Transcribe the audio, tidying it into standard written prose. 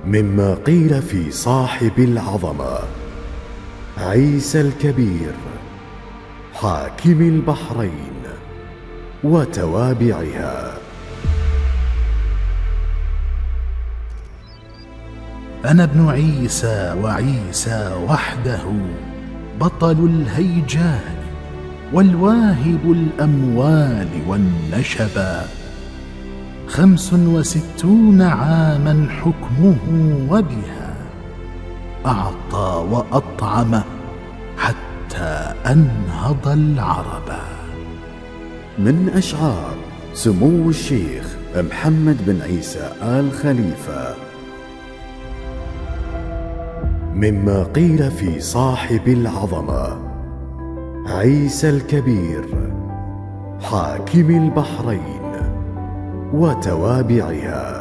مما قيل في صاحب العظمة عيسى الكبير حاكم البحرين وتوابعها. أنا ابن عيسى، وعيسى وحده بطل الهيجان والواهب الأموال والنشبا، 65 عاما حكمه وبها أعطى وأطعم حتى أنهض العربا. من أشعار سمو الشيخ محمد بن عيسى آل خليفة. مما قيل في صاحب العظمة عيسى الكبير حاكم البحرين وتوابعها.